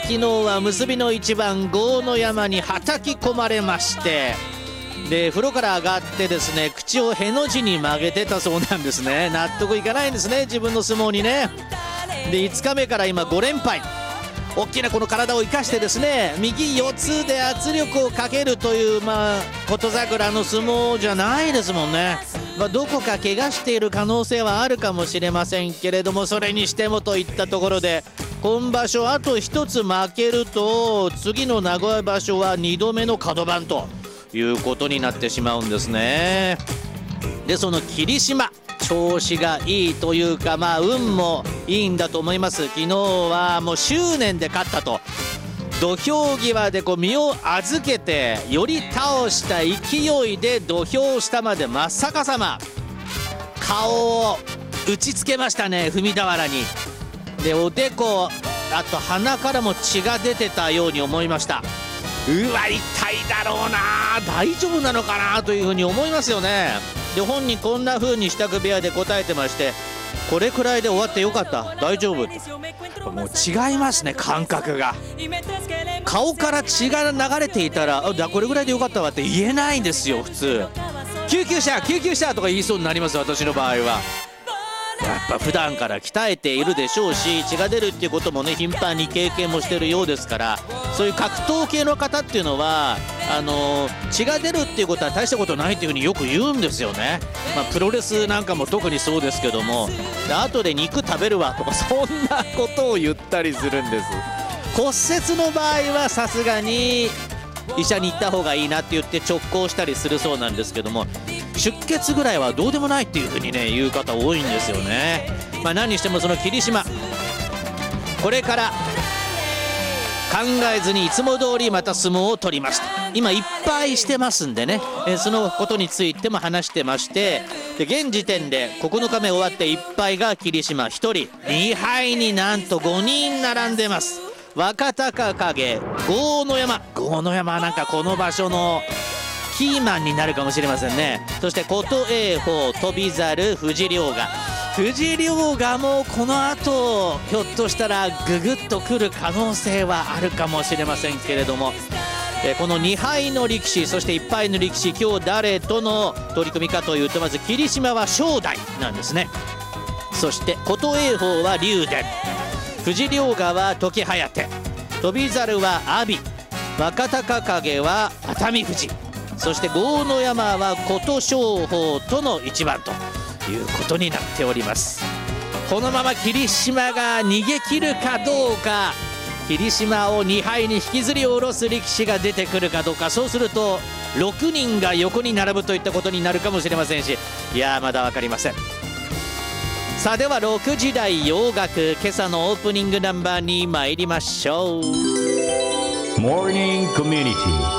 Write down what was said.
昨日は結びの一番豪ノ山にはたき込まれまして、で風呂から上がってですね、口をへの字に曲げてたそうなんですね。納得いかないんですね、自分の相撲にね。で5日目から今5連敗、大きなこの体を生かしてですね、右四つで圧力をかけるという、琴櫻の相撲じゃないですもんね。どこか怪我している可能性はあるかもしれませんけれども、それにしてもといったところで、今場所あと一つ負けると次の名古屋場所は2度目の角番ということになってしまうんですね。でその霧島、調子がいいというか、運もいいんだと思います。昨日はもう執念で勝ったと、土俵際で身を預けてより倒した勢いで土俵下まで真っ逆さま、顔を打ちつけましたね、踏み俵に。でおでこ、あと鼻からも血が出てたように思いました。うわ痛いだろうな、大丈夫なのかなというふうに思いますよね。で本人こんな風に支度部屋で答えてまして、これくらいで終わってよかった、大丈夫って。もう違いますね、感覚が。顔から血が流れていたら、これぐらいでよかったわって言えないんですよ普通。救急車救急車とか言いそうになります、私の場合は。やっぱ普段から鍛えているでしょうし、血が出るっていうこともね頻繁に経験もしてるようですから、そういう格闘系の方っていうのは血が出るっていうことは大したことないっていうふうによく言うんですよね。プロレスなんかも特にそうですけども、で後で肉食べるわとかそんなことを言ったりするんです。骨折の場合はさすがに医者に行った方がいいなって言って直行したりするそうなんですけども、出血ぐらいはどうでもないっていう風にね言う方多いんですよね。何にしてもその霧島、これから考えずにいつも通りまた相撲を取りました。今いっぱいしてますんでね、そのことについても話してまして、で現時点で9日目終わって1敗が霧島1人、2敗になんと5人並んでます。若隆景、豪ノ山、豪ノ山はなんかこの場所のキーマンになるかもしれませんね。そして琴栄鵬、翔猿、藤良賀、藤良賀もこの後ひょっとしたらググッとくる可能性はあるかもしれませんけれども、この2敗の力士、そして1敗の力士、今日誰との取り組みかというと、まず霧島は正代なんですね。そして琴栄鵬は竜電、藤良賀は時疾風、翔猿は阿炎、若隆景は熱海富士、そして豪ノ山は琴勝峰との一番ということになっております。このまま霧島が逃げ切るかどうか、霧島を2敗に引きずり下ろす力士が出てくるかどうか、そうすると6人が横に並ぶといったことになるかもしれませんし、いやまだ分かりません。さあでは6時台洋楽、今朝のオープニングナンバーに参りましょう。 モーニングコミュニティ